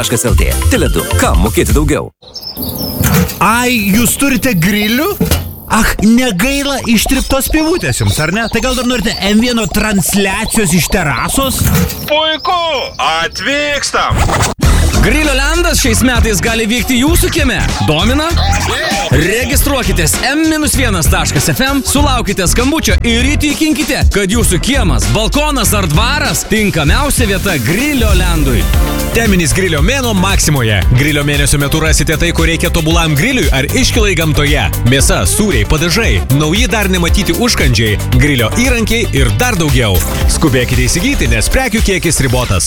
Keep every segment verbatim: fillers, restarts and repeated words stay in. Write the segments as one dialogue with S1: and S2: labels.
S1: taškas el tė. Tele du. Kam mokėti daugiau?
S2: Ai, jūs turite grilių? Ach, negaila ištriptos pivutės jums, ar ne? Tai gal dar norite em vieno transliacijos iš terasos?
S3: Puiku! Atvykstam!
S4: Grilio Landas šiais metais gali vykti jūsų kieme. Domina? Registruokitės em vienas taškas ef em, sulaukite skambučio ir įtikinkite, kad jūsų kiemas, balkonas ar dvaras tinkamiausia vieta Grilio Landui.
S5: Teminis Grilio mėnuo Maksimoje. Grilio mėnesio metu rasite tai, ko reikia tobulam griliui ar iškilai gamtoje. Mėsa, sūriai, padažai, nauji dar nematyti užkandžiai, grilio įrankiai ir dar daugiau. Skubėkite įsigyti, nes prekių kiekis ribotas.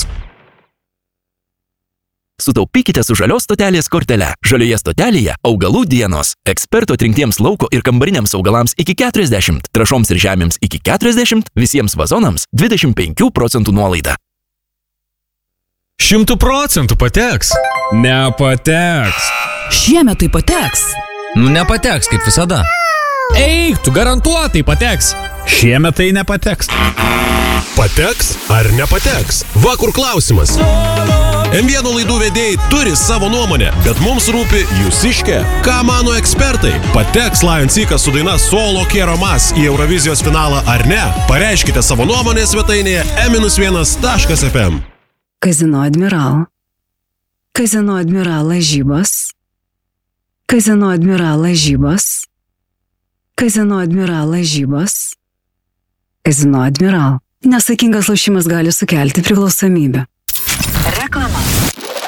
S1: Sutaupykite su žalios stotelės kortele. Žalioje stotelėje augalų dienos. Eksperto atrinktiems lauko ir kambariniams augalams iki keturiasdešimt, trąšoms ir žemėms iki keturiasdešimt, visiems vazonams dvidešimt penkių procentų nuolaida.
S5: Šimtų procentų pateks.
S4: Nepateks.
S6: Šiemet tai pateks.
S4: Nu, nepateks, kaip visada.
S5: Eik, tu garantuotai pateks.
S2: Šiemet tai nepateks.
S7: Pateks ar nepateks? Va kur klausimas. em vieno laidų vedėjai turi savo nuomonę, bet mums rūpi jūsiškė. Ką mano ekspertai? Pateks Lion Seekas su daina Solo Quiero Más į Eurovizijos finalą ar ne? Pareiškite savo nuomonę svetainėje em vienas taškas ef em.
S6: Kazino Admiral. Kazino Admiral lažybos. Kazino Admiral lažybos. Kazino Admiral lažybos. Kazino Admiral. Nesaikingas lošimas gali sukelti priklausomybę.